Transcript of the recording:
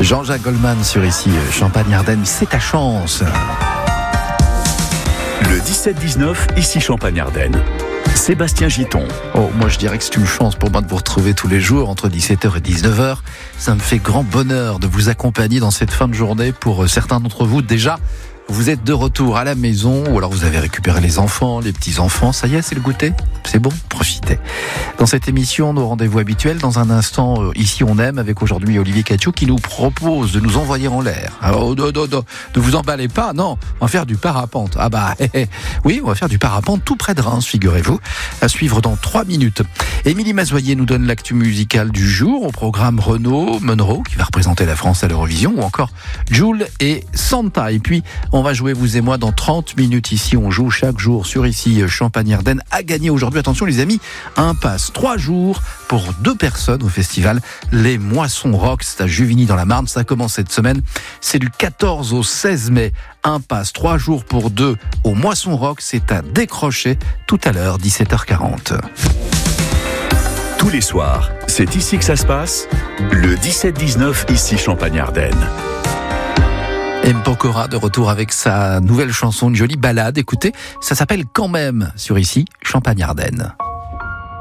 Jean-Jacques Goldman sur ici, Champagne-Ardenne, c'est ta chance. Le 17-19, ici Champagne-Ardenne. Sébastien Giton. Oh, moi je dirais que c'est une chance pour moi de vous retrouver tous les jours entre 17h et 19h. Ça me fait grand bonheur de vous accompagner dans cette fin de journée. Pour certains d'entre vous, déjà, vous êtes de retour à la maison ou alors vous avez récupéré les enfants, les petits-enfants. Ça y est, c'est le goûter ? C'est bon ? Profitez. Dans cette émission, nos rendez-vous habituels, dans un instant, ici on aime, avec aujourd'hui Olivier Catiou qui nous propose de nous envoyer en l'air. Alors, ne vous emballez pas, non, on va faire du parapente. Ah bah, oui, on va faire du parapente tout près de Reims, figurez-vous, à suivre dans 3 minutes. Émilie Mazoyer nous donne l'actu musicale du jour, au programme Renaud Munro, qui va représenter la France à l'Eurovision, ou encore Jul et Santa. Et puis, on va jouer, vous et moi, dans 30 minutes ici. On joue chaque jour sur ici Champagne-Ardenne. À gagner aujourd'hui, attention les amis, un pass 3 jours pour 2 personnes au festival Les Moissons Rock. C'est à Juvigny dans la Marne. Ça commence cette semaine. C'est du 14 au 16 mai. Un pass 3 jours pour 2 au Moissons Rock. C'est à décrocher tout à l'heure, 17h40. Tous les soirs, c'est ici que ça se passe. Le 17-19, ici Champagne-Ardenne. M. Pokora de retour avec sa nouvelle chanson, une jolie ballade. Écoutez, ça s'appelle Quand même sur ici Champagne-Ardenne.